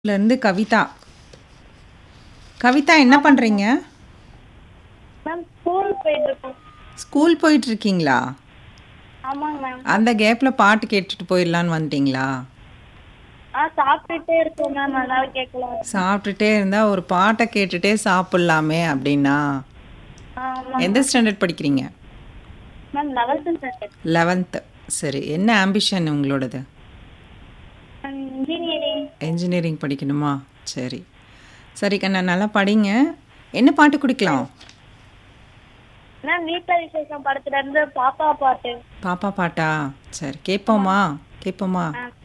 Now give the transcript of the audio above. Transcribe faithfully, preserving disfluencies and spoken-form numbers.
இருந்து கவிதா. கவிதா என்ன ஆமாங்க பண்றீங்க? மேம். மேம் ஸ்கூல் போயிட்டுருக்கோம். ஸ்கூல் போயிட்டுருக்கீங்களா? ஆமாங்க மேம். அந்த கேப்ல பாட்டு கேட்டுட்டு போயிடலான்னு வந்துட்டீங்களா? ஆ சாப்பிட்டுட்டே இருக்கோம் மேம். அதனால கேட்கலாம். சாப்பிட்டுட்டே இருந்தா ஒரு பாட்ட கேட்டுட்டே சாப்பிடலாமே அப்படின்னா? ஆ ஆமாங்க எந்த மேம். ஸ்டாண்டர்ட் படிக்கிறீங்க? Ma'am eleventh standard. லெவன்த். சரி. என்ன ஆம்பிஷன் உங்களோடது? Ma'am engineering. என்ஜினியரிங் படிக்கணுமா? சரி. சரி கண்ணா நல்லா படிங்க. என்ன பாட்டு குடுக்கலாம்? மேம் வீட்ல விசேஷம் படத்துல இருந்து பாப்பா பாட்டு. பாப்பா பாட்டா? சரி ஆமாங்க. கேட்போமா? கேட்போமா? ஆ